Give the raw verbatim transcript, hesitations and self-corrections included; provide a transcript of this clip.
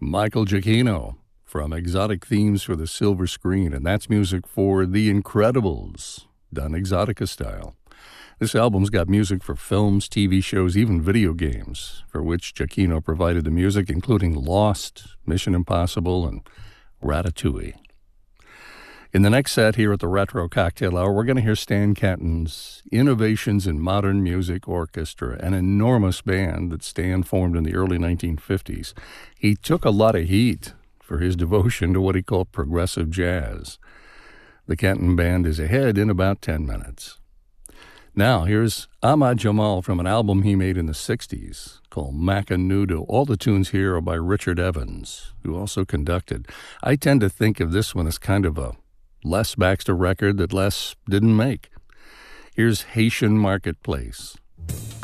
Michael Giacchino from Exotic Themes for the Silver Screen, and that's music for The Incredibles, done Exotica style. This album's got music for films, T V shows, even video games, for which Giacchino provided the music, including Lost, Mission Impossible, and Ratatouille. In the next set here at the Retro Cocktail Hour, we're going to hear Stan Kenton's Innovations in Modern Music Orchestra, an enormous band that Stan formed in the early nineteen fifties. He took a lot of heat for his devotion to what he called progressive jazz. The Kenton Band is ahead in about ten minutes. Now, here's Ahmad Jamal from an album he made in the sixties called Macanudo. All the tunes here are by Richard Evans, who also conducted. I tend to think of this one as kind of a Les Baxter record that Les didn't make. Here's Haitian Marketplace.